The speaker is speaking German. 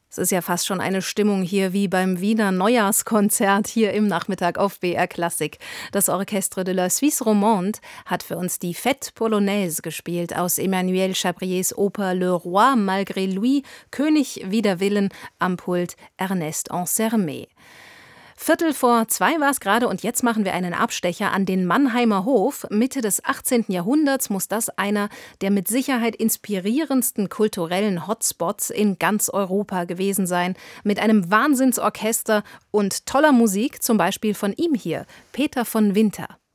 Es ist ja fast schon eine Stimmung hier wie beim Wiener Neujahrskonzert hier im Nachmittag auf BR Klassik. Das Orchestre de la Suisse Romande hat für uns die Fête Polonaise gespielt aus Emmanuel Chabriers Oper Le Roi malgré lui, König wider Willen, am Pult Ernest Ansermet. 1:45 war es gerade und jetzt machen wir einen Abstecher an den Mannheimer Hof. Mitte des 18. Jahrhunderts muss das einer der mit Sicherheit inspirierendsten kulturellen Hotspots in ganz Europa gewesen sein. Mit einem Wahnsinnsorchester und toller Musik, zum Beispiel von ihm hier, Peter von Winter.